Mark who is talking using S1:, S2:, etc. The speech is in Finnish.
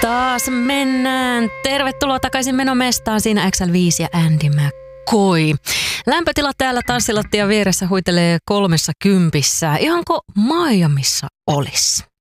S1: Taas mennään. Tervetuloa takaisin menomestaan. Siinä XL5 ja Andy McCoy. Lämpötila täällä tanssilattian vieressä huitelee 30. Ihanko Miamissa olisi?